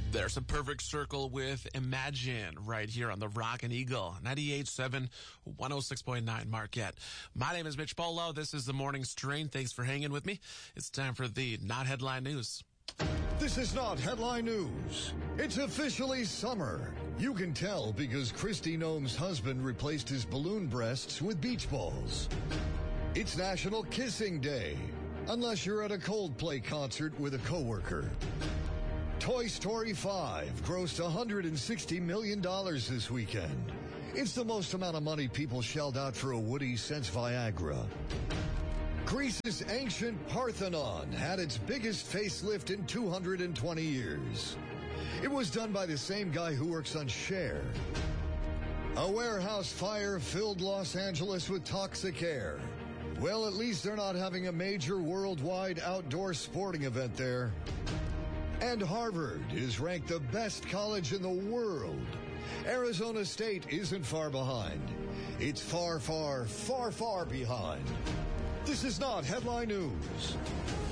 There's a perfect circle with Imagine right here on the Rockin' Eagle, 98.7, 106.9 Marquette. My name is Mitch Polo. This is the Morning Strain. Thanks for hanging with me. It's time for the Not Headline News. This is not headline news. It's officially summer. You can tell because Kristi Noem's husband replaced his balloon breasts with beach balls. It's National Kissing Day, unless you're at a Coldplay concert with a coworker. Toy Story 5 grossed $160 million this weekend. It's the most amount of money people shelled out for a Woody since Viagra. Greece's ancient Parthenon had its biggest facelift in 220 years. It was done by the same guy who works on Cher. A warehouse fire filled Los Angeles with toxic air. Well, at least they're not having a major worldwide outdoor sporting event there. And Harvard is ranked the best college in the world. Arizona State isn't far behind. It's far, far, far, far behind. This is not headline news.